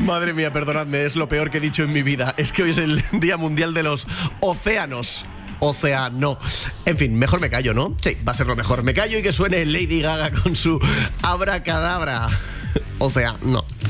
Madre mía, perdonadme, es lo peor que he dicho en mi vida. Es que hoy es el Día Mundial de los Océanos. Océano. En fin, mejor me callo, ¿no? Sí, va a ser lo mejor. Me callo y que suene Lady Gaga con su abracadabra. O sea, no.